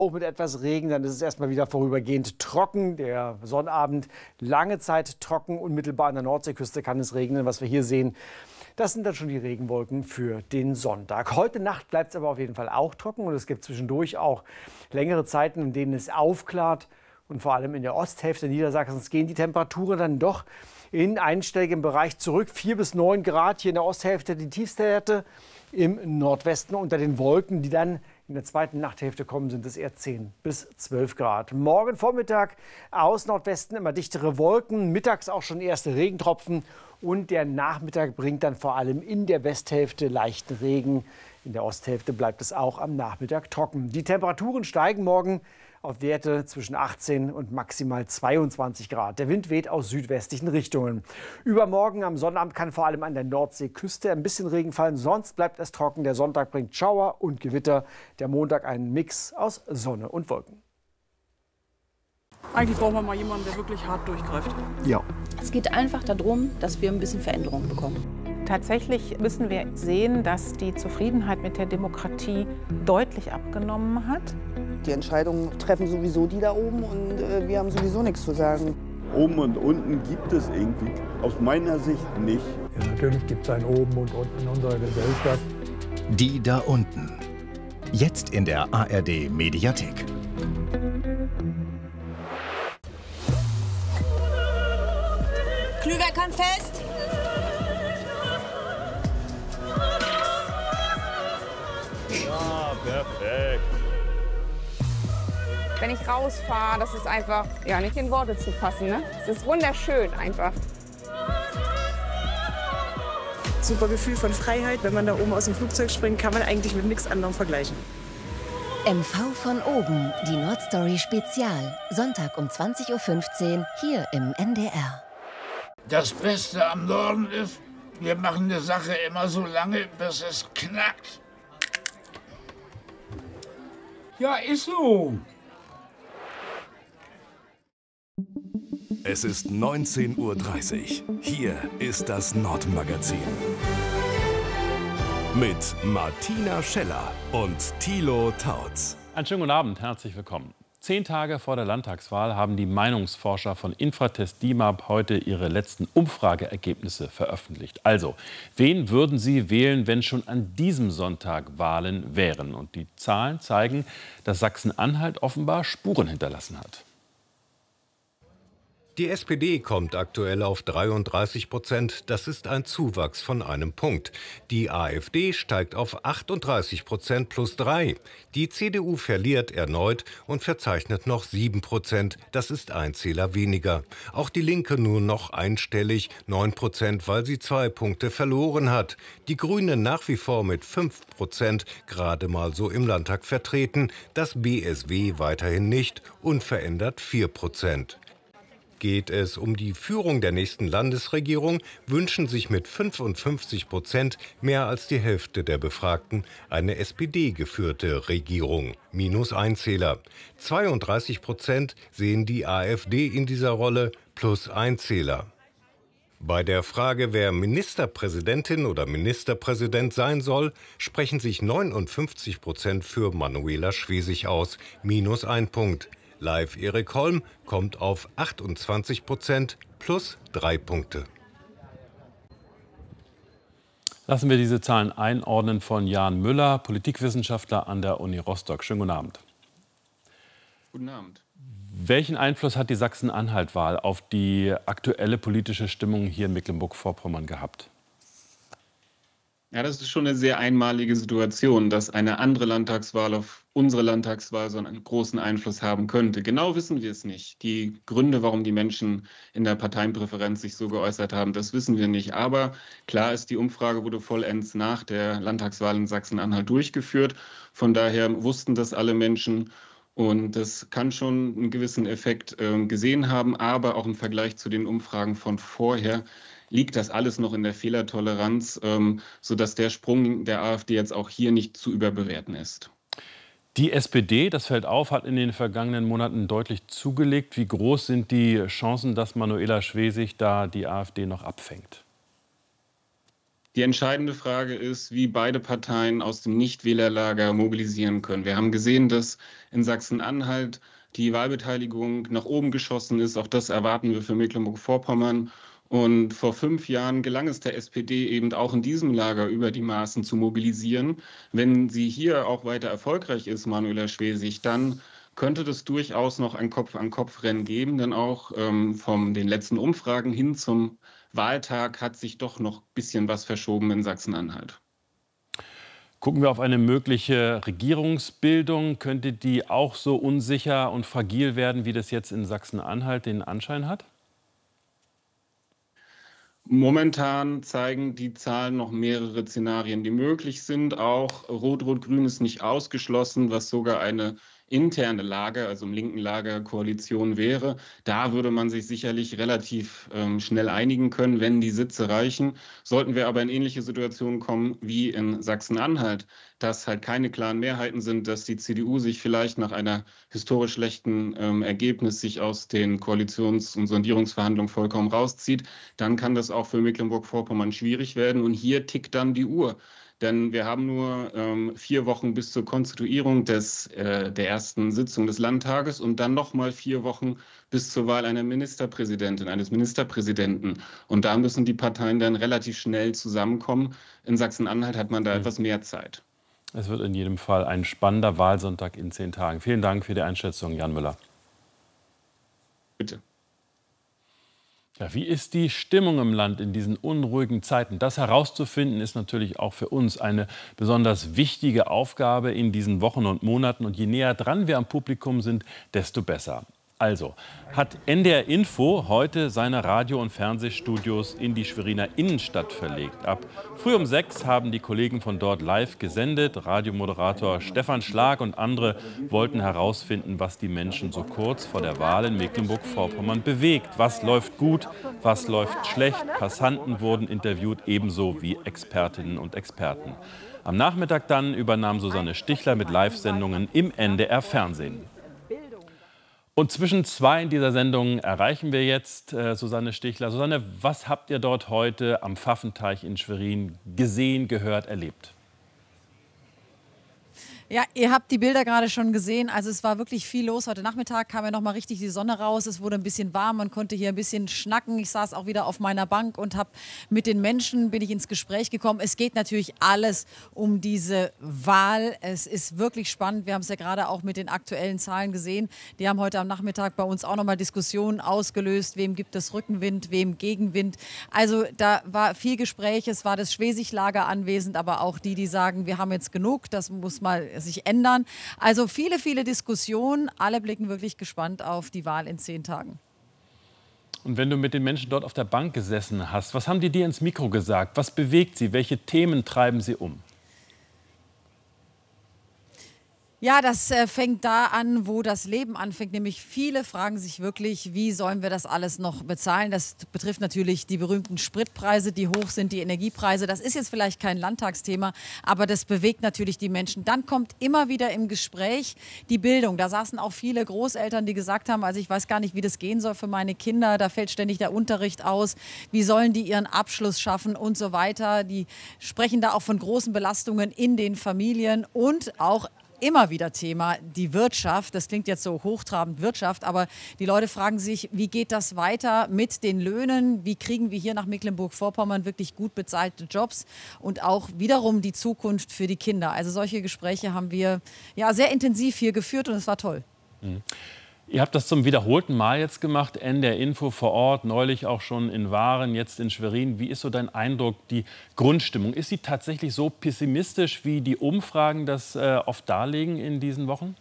Auch mit etwas Regen, dann ist es erstmal wieder vorübergehend trocken. Der Sonnabend lange Zeit trocken. Unmittelbar an der Nordseeküste kann es regnen. Was wir hier sehen, das sind dann schon die Regenwolken für den Sonntag. Heute Nacht bleibt es aber auf jeden Fall auch trocken. Und es gibt zwischendurch auch längere Zeiten, in denen es aufklart. Und vor allem in der Osthälfte Niedersachsens gehen die Temperaturen dann doch in einstelligem Bereich zurück. 4 bis 9 Grad hier in der Osthälfte, die tiefste Werte im Nordwesten unter den Wolken, die dann in der zweiten Nachthälfte kommen, sind es eher 10 bis 12 Grad. Morgen Vormittag aus Nordwesten immer dichtere Wolken, mittags auch schon erste Regentropfen und der Nachmittag bringt dann vor allem in der Westhälfte leichten Regen. In der Osthälfte bleibt es auch am Nachmittag trocken. Die Temperaturen steigen morgen auf Werte zwischen 18 und maximal 22 Grad. Der Wind weht aus südwestlichen Richtungen. Übermorgen am Sonnabend kann vor allem an der Nordseeküste ein bisschen Regen fallen. Sonst bleibt es trocken. Der Sonntag bringt Schauer und Gewitter. Der Montag einen Mix aus Sonne und Wolken. Eigentlich brauchen wir mal jemanden, der wirklich hart durchgreift. Ja. Es geht einfach darum, dass wir ein bisschen Veränderung bekommen. Tatsächlich müssen wir sehen, dass die Zufriedenheit mit der Demokratie deutlich abgenommen hat. Die Entscheidungen treffen sowieso die da oben und wir haben sowieso nichts zu sagen. Oben und unten gibt es irgendwie aus meiner Sicht nicht. Ja, natürlich gibt es ein Oben und Unten in unserer Gesellschaft. Die da unten. Jetzt in der ARD Mediathek. Klüver kann fest. Ja, perfekt. Wenn ich rausfahre, das ist einfach, ja, nicht in Worte zu fassen, ne? Es ist wunderschön einfach. Super Gefühl von Freiheit. Wenn man da oben aus dem Flugzeug springt, kann man eigentlich mit nichts anderem vergleichen. MV von oben, die Nordstory Spezial. Sonntag um 20:15 Uhr hier im NDR. Das Beste am Norden ist, wir machen eine Sache immer so lange, bis es knackt. Ja, ist so. Es ist 19:30 Uhr. Hier ist das Nordmagazin. Mit Martina Scheller und Thilo Tautz. Einen schönen guten Abend, herzlich willkommen. 10 Tage vor der Landtagswahl haben die Meinungsforscher von Infratest DIMAP heute ihre letzten Umfrageergebnisse veröffentlicht. Also, wen würden Sie wählen, wenn schon an diesem Sonntag Wahlen wären? Und die Zahlen zeigen, dass Sachsen-Anhalt offenbar Spuren hinterlassen hat. Die SPD kommt aktuell auf 33%. Das ist ein Zuwachs von einem Punkt. Die AfD steigt auf 38% plus 3. Die CDU verliert erneut und verzeichnet noch 7%. Das ist ein Zähler weniger. Auch die Linke nur noch einstellig, 9%, weil sie 2 Punkte verloren hat. Die Grünen nach wie vor mit 5% gerade mal so im Landtag vertreten. Das BSW weiterhin nicht, unverändert 4%. Geht es um die Führung der nächsten Landesregierung, wünschen sich mit 55% mehr als die Hälfte der Befragten eine SPD-geführte Regierung, minus ein Zähler. 32% sehen die AfD in dieser Rolle, plus ein Zähler. Bei der Frage, wer Ministerpräsidentin oder Ministerpräsident sein soll, sprechen sich 59% für Manuela Schwesig aus, minus ein Punkt. Live Erik Holm kommt auf 28% plus 3 Punkte. Lassen wir diese Zahlen einordnen von Jan Müller, Politikwissenschaftler an der Uni Rostock. Schönen guten Abend. Guten Abend. Welchen Einfluss hat die Sachsen-Anhalt-Wahl auf die aktuelle politische Stimmung hier in Mecklenburg-Vorpommern gehabt? Ja, das ist schon eine sehr einmalige Situation, dass eine andere Landtagswahl auf unsere Landtagswahl so einen großen Einfluss haben könnte. Genau wissen wir es nicht. Die Gründe, warum die Menschen in der Parteienpräferenz sich so geäußert haben, das wissen wir nicht. Aber klar ist, die Umfrage wurde vollends nach der Landtagswahl in Sachsen-Anhalt durchgeführt. Von daher wussten das alle Menschen. Und das kann schon einen gewissen Effekt gesehen haben, aber auch im Vergleich zu den Umfragen von vorher liegt das alles noch in der Fehlertoleranz, sodass der Sprung der AfD jetzt auch hier nicht zu überbewerten ist. Die SPD, das fällt auf, hat in den vergangenen Monaten deutlich zugelegt. Wie groß sind die Chancen, dass Manuela Schwesig da die AfD noch abfängt? Die entscheidende Frage ist, wie beide Parteien aus dem Nichtwählerlager mobilisieren können. Wir haben gesehen, dass in Sachsen-Anhalt die Wahlbeteiligung nach oben geschossen ist. Auch das erwarten wir für Mecklenburg-Vorpommern. Und vor 5 Jahren gelang es der SPD eben auch in diesem Lager über die Maßen zu mobilisieren. Wenn sie hier auch weiter erfolgreich ist, Manuela Schwesig, dann könnte das durchaus noch ein Kopf-an-Kopf-Rennen geben. Denn auch von den letzten Umfragen hin zum Wahltag hat sich doch noch ein bisschen was verschoben in Sachsen-Anhalt. Gucken wir auf eine mögliche Regierungsbildung. Könnte die auch so unsicher und fragil werden, wie das jetzt in Sachsen-Anhalt den Anschein hat? Momentan zeigen die Zahlen noch mehrere Szenarien, die möglich sind. Auch Rot-Rot-Grün ist nicht ausgeschlossen, was sogar eine interne Lager, also im linken Lager Koalition wäre. Da würde man sich sicherlich relativ schnell einigen können, wenn die Sitze reichen. Sollten wir aber in ähnliche Situationen kommen wie in Sachsen-Anhalt, dass halt keine klaren Mehrheiten sind, dass die CDU sich vielleicht nach einer historisch schlechten Ergebnis sich aus den Koalitions- und Sondierungsverhandlungen vollkommen rauszieht, dann kann das auch für Mecklenburg-Vorpommern schwierig werden. Und hier tickt dann die Uhr. Denn wir haben nur 4 Wochen bis zur Konstituierung der ersten Sitzung des Landtages und dann nochmal 4 Wochen bis zur Wahl einer Ministerpräsidentin, eines Ministerpräsidenten. Und da müssen die Parteien dann relativ schnell zusammenkommen. In Sachsen-Anhalt hat man da etwas mehr Zeit. Es wird in jedem Fall ein spannender Wahlsonntag in 10 Tagen. Vielen Dank für die Einschätzung, Jan Müller. Bitte. Ja, wie ist die Stimmung im Land in diesen unruhigen Zeiten? Das herauszufinden, ist natürlich auch für uns eine besonders wichtige Aufgabe in diesen Wochen und Monaten. Und je näher dran wir am Publikum sind, desto besser. Also, hat NDR Info heute seine Radio- und Fernsehstudios in die Schweriner Innenstadt verlegt. Ab früh um 6 haben die Kollegen von dort live gesendet. Radiomoderator Stefan Schlag und andere wollten herausfinden, was die Menschen so kurz vor der Wahl in Mecklenburg-Vorpommern bewegt. Was läuft gut, was läuft schlecht. Passanten wurden interviewt, ebenso wie Expertinnen und Experten. Am Nachmittag dann übernahm Susanne Stichler mit Live-Sendungen im NDR Fernsehen. Und zwischen 2 dieser Sendungen erreichen wir jetzt Susanne Stichler. Susanne, was habt ihr dort heute am Pfaffenteich in Schwerin gesehen, gehört, erlebt? Ja, ihr habt die Bilder gerade schon gesehen. Also es war wirklich viel los. Heute Nachmittag kam ja noch mal richtig die Sonne raus. Es wurde ein bisschen warm. Man konnte hier ein bisschen schnacken. Ich saß auch wieder auf meiner Bank und habe mit den Menschen bin ich ins Gespräch gekommen. Es geht natürlich alles um diese Wahl. Es ist wirklich spannend. Wir haben es ja gerade auch mit den aktuellen Zahlen gesehen. Die haben heute am Nachmittag bei uns auch noch mal Diskussionen ausgelöst. Wem gibt es Rückenwind, wem Gegenwind? Also da war viel Gespräch. Es war das Schwesig-Lager anwesend, aber auch die sagen, wir haben jetzt genug. Das muss mal sich ändern. Also viele, viele Diskussionen. Alle blicken wirklich gespannt auf die Wahl in 10 Tagen. Und wenn du mit den Menschen dort auf der Bank gesessen hast, was haben die dir ins Mikro gesagt? Was bewegt sie? Welche Themen treiben sie um? Ja, das fängt da an, wo das Leben anfängt. Nämlich viele fragen sich wirklich, wie sollen wir das alles noch bezahlen? Das betrifft natürlich die berühmten Spritpreise, die hoch sind, die Energiepreise. Das ist jetzt vielleicht kein Landtagsthema, aber das bewegt natürlich die Menschen. Dann kommt immer wieder im Gespräch die Bildung. Da saßen auch viele Großeltern, die gesagt haben, also ich weiß gar nicht, wie das gehen soll für meine Kinder. Da fällt ständig der Unterricht aus. Wie sollen die ihren Abschluss schaffen und so weiter? Die sprechen da auch von großen Belastungen in den Familien und auch immer wieder Thema, die Wirtschaft. Das klingt jetzt so hochtrabend, Wirtschaft, aber die Leute fragen sich, wie geht das weiter mit den Löhnen? Wie kriegen wir hier nach Mecklenburg-Vorpommern wirklich gut bezahlte Jobs und auch wiederum die Zukunft für die Kinder? Also solche Gespräche haben wir ja sehr intensiv hier geführt und es war toll. Mhm. Ihr habt das zum wiederholten Mal jetzt gemacht, NDR Info vor Ort, neulich auch schon in Waren, jetzt in Schwerin. Wie ist so dein Eindruck, die Grundstimmung? Ist sie tatsächlich so pessimistisch, wie die Umfragen das oft darlegen in diesen Wochen?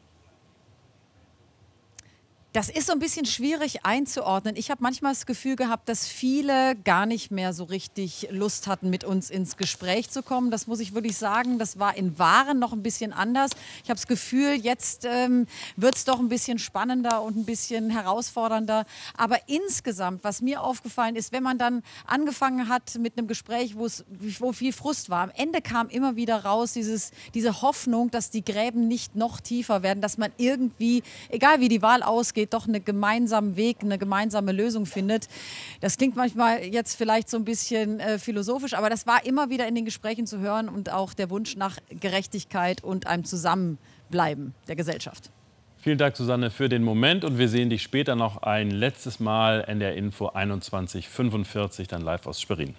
Das ist so ein bisschen schwierig einzuordnen. Ich habe manchmal das Gefühl gehabt, dass viele gar nicht mehr so richtig Lust hatten, mit uns ins Gespräch zu kommen. Das muss ich wirklich sagen. Das war in Waren noch ein bisschen anders. Ich habe das Gefühl, jetzt wird es doch ein bisschen spannender und ein bisschen herausfordernder. Aber insgesamt, was mir aufgefallen ist, wenn man dann angefangen hat mit einem Gespräch, wo viel Frust war, am Ende kam immer wieder raus diese Hoffnung, dass die Gräben nicht noch tiefer werden, dass man irgendwie, egal wie die Wahl ausgeht, ausgeht, doch einen gemeinsamen Weg, eine gemeinsame Lösung findet. Das klingt manchmal jetzt vielleicht so ein bisschen philosophisch, aber das war immer wieder in den Gesprächen zu hören und auch der Wunsch nach Gerechtigkeit und einem Zusammenbleiben der Gesellschaft. Vielen Dank, Susanne, für den Moment. Und wir sehen dich später noch ein letztes Mal. NDR Info 21:45, dann live aus Schwerin.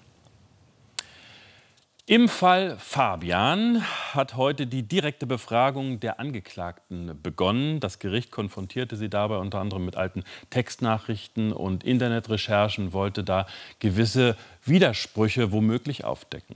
Im Fall Fabian hat heute die direkte Befragung der Angeklagten begonnen. Das Gericht konfrontierte sie dabei unter anderem mit alten Textnachrichten und Internetrecherchen, wollte da gewisse Widersprüche womöglich aufdecken.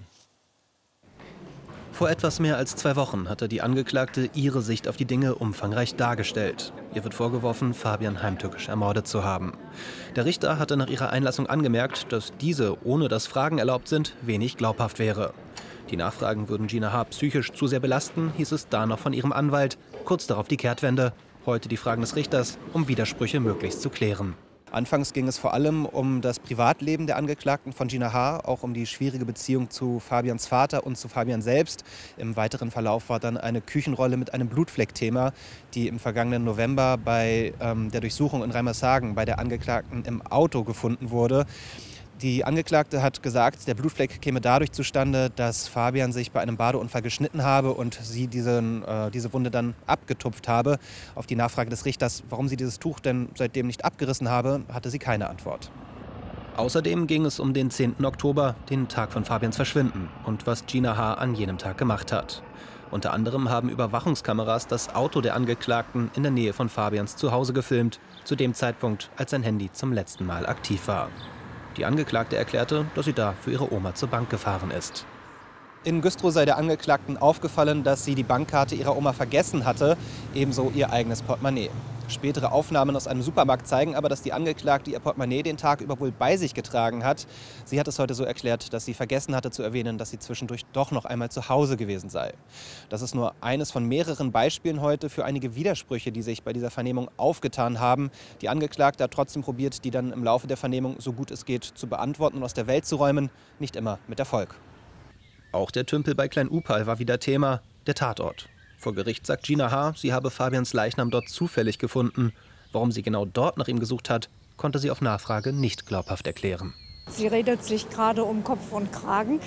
Vor etwas mehr als 2 Wochen hatte die Angeklagte ihre Sicht auf die Dinge umfangreich dargestellt. Ihr wird vorgeworfen, Fabian heimtückisch ermordet zu haben. Der Richter hatte nach ihrer Einlassung angemerkt, dass diese, ohne dass Fragen erlaubt sind, wenig glaubhaft wäre. Die Nachfragen würden Gina H. psychisch zu sehr belasten, hieß es da noch von ihrem Anwalt. Kurz darauf die Kehrtwende. Heute die Fragen des Richters, um Widersprüche möglichst zu klären. Anfangs ging es vor allem um das Privatleben der Angeklagten von Gina H., auch um die schwierige Beziehung zu Fabians Vater und zu Fabian selbst. Im weiteren Verlauf war dann eine Küchenrolle mit einem Blutfleck-Thema, die im vergangenen November bei der Durchsuchung in Reimershagen bei der Angeklagten im Auto gefunden wurde. Die Angeklagte hat gesagt, der Blutfleck käme dadurch zustande, dass Fabian sich bei einem Badeunfall geschnitten habe und sie diese Wunde dann abgetupft habe. Auf die Nachfrage des Richters, warum sie dieses Tuch denn seitdem nicht abgerissen habe, hatte sie keine Antwort. Außerdem ging es um den 10. Oktober, den Tag von Fabians Verschwinden und was Gina H. an jenem Tag gemacht hat. Unter anderem haben Überwachungskameras das Auto der Angeklagten in der Nähe von Fabians Zuhause gefilmt, zu dem Zeitpunkt, als sein Handy zum letzten Mal aktiv war. Die Angeklagte erklärte, dass sie da für ihre Oma zur Bank gefahren ist. In Güstrow sei der Angeklagten aufgefallen, dass sie die Bankkarte ihrer Oma vergessen hatte, ebenso ihr eigenes Portemonnaie. Spätere Aufnahmen aus einem Supermarkt zeigen aber, dass die Angeklagte ihr Portemonnaie den Tag über wohl bei sich getragen hat. Sie hat es heute so erklärt, dass sie vergessen hatte zu erwähnen, dass sie zwischendurch doch noch einmal zu Hause gewesen sei. Das ist nur eines von mehreren Beispielen heute für einige Widersprüche, die sich bei dieser Vernehmung aufgetan haben. Die Angeklagte hat trotzdem probiert, die dann im Laufe der Vernehmung so gut es geht zu beantworten und aus der Welt zu räumen, nicht immer mit Erfolg. Auch der Tümpel bei Klein-Upal war wieder Thema, der Tatort. Vor Gericht sagt Gina H., sie habe Fabians Leichnam dort zufällig gefunden. Warum sie genau dort nach ihm gesucht hat, konnte sie auf Nachfrage nicht glaubhaft erklären. Sie redet sich gerade um Kopf und Kragen.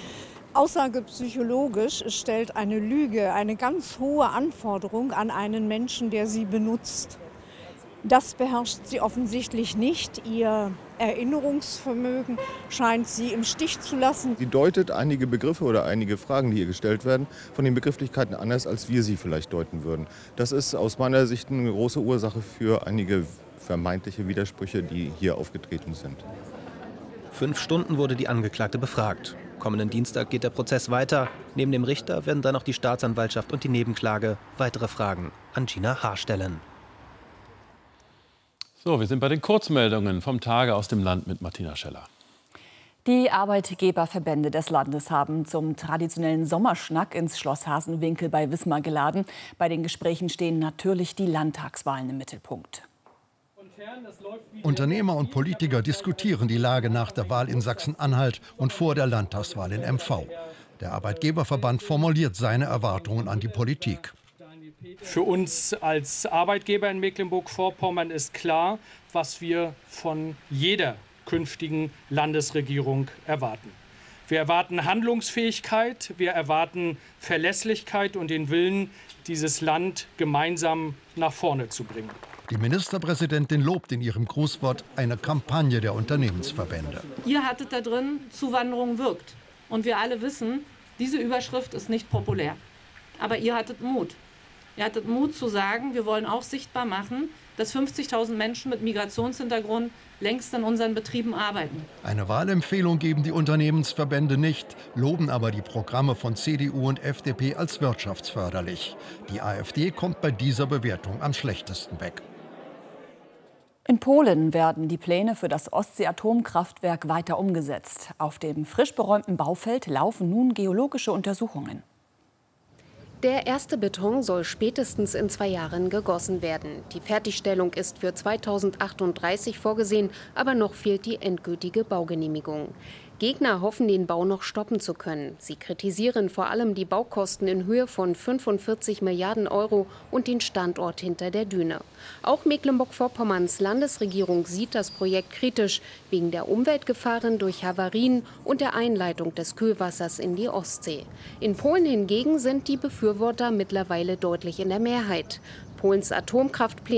Aussagepsychologisch stellt eine Lüge eine ganz hohe Anforderung an einen Menschen, der sie benutzt. Das beherrscht sie offensichtlich nicht. Ihr Erinnerungsvermögen scheint sie im Stich zu lassen. Sie deutet einige Begriffe oder einige Fragen, die hier gestellt werden, von den Begrifflichkeiten anders, als wir sie vielleicht deuten würden. Das ist aus meiner Sicht eine große Ursache für einige vermeintliche Widersprüche, die hier aufgetreten sind. 5 Stunden wurde die Angeklagte befragt. Kommenden Dienstag geht der Prozess weiter. Neben dem Richter werden dann auch die Staatsanwaltschaft und die Nebenklage weitere Fragen an Gina H. stellen. So, wir sind bei den Kurzmeldungen vom Tage aus dem Land mit Martina Scheller. Die Arbeitgeberverbände des Landes haben zum traditionellen Sommerschnack ins Schloss Hasenwinkel bei Wismar geladen. Bei den Gesprächen stehen natürlich die Landtagswahlen im Mittelpunkt. Unternehmer und Politiker diskutieren die Lage nach der Wahl in Sachsen-Anhalt und vor der Landtagswahl in MV. Der Arbeitgeberverband formuliert seine Erwartungen an die Politik. Für uns als Arbeitgeber in Mecklenburg-Vorpommern ist klar, was wir von jeder künftigen Landesregierung erwarten. Wir erwarten Handlungsfähigkeit, wir erwarten Verlässlichkeit und den Willen, dieses Land gemeinsam nach vorne zu bringen. Die Ministerpräsidentin lobt in ihrem Grußwort eine Kampagne der Unternehmensverbände. Ihr hattet da drin, Zuwanderung wirkt. Und wir alle wissen, diese Überschrift ist nicht populär. Aber ihr hattet Mut. Ihr hattet Mut zu sagen, wir wollen auch sichtbar machen, dass 50.000 Menschen mit Migrationshintergrund längst in unseren Betrieben arbeiten. Eine Wahlempfehlung geben die Unternehmensverbände nicht, loben aber die Programme von CDU und FDP als wirtschaftsförderlich. Die AfD kommt bei dieser Bewertung am schlechtesten weg. In Polen werden die Pläne für das Ostsee-Atomkraftwerk weiter umgesetzt. Auf dem frisch beräumten Baufeld laufen nun geologische Untersuchungen. Der erste Beton soll spätestens in 2 Jahren gegossen werden. Die Fertigstellung ist für 2038 vorgesehen, aber noch fehlt die endgültige Baugenehmigung. Gegner hoffen, den Bau noch stoppen zu können. Sie kritisieren vor allem die Baukosten in Höhe von 45 Milliarden Euro und den Standort hinter der Düne. Auch Mecklenburg-Vorpommerns Landesregierung sieht das Projekt kritisch, wegen der Umweltgefahren durch Havarien und der Einleitung des Kühlwassers in die Ostsee. In Polen hingegen sind die Befürworter mittlerweile deutlich in der Mehrheit. Polens Atomkraftpläne